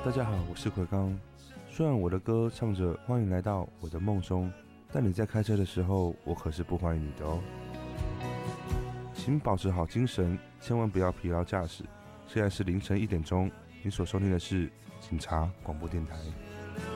大家好，我是奎刚。虽然我的歌唱着欢迎来到我的梦中，但你在开车的时候，我可是不欢迎你的哦。请保持好精神，千万不要疲劳驾驶。现在是凌晨1点钟，你所收听的是警察广播电台。